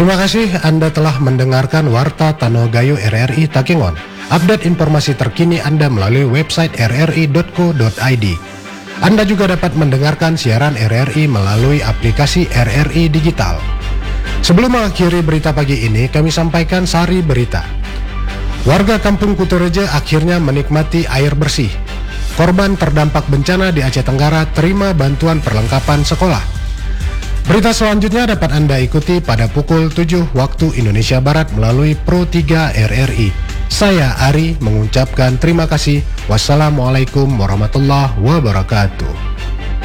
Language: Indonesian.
Terima kasih Anda telah mendengarkan Warta Tanogayo RRI Takengon. Update informasi terkini Anda melalui website rri.co.id. Anda juga dapat mendengarkan siaran RRI melalui aplikasi RRI Digital. Sebelum mengakhiri berita pagi ini, kami sampaikan sari berita. Warga Kampung Kutorejo akhirnya menikmati air bersih. Korban terdampak bencana di Aceh Tenggara terima bantuan perlengkapan sekolah. Berita selanjutnya dapat Anda ikuti pada pukul 7 waktu Indonesia Barat melalui Pro 3 RRI. Saya Ari mengucapkan terima kasih. Wassalamualaikum warahmatullahi wabarakatuh.